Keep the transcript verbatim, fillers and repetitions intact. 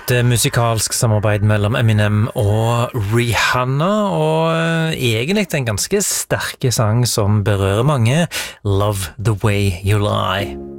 Et musikalsk samarbeid mellom Eminem og Rihanna, og egentlig en ganske sterke sang som berører mange, Love the Way You Lie.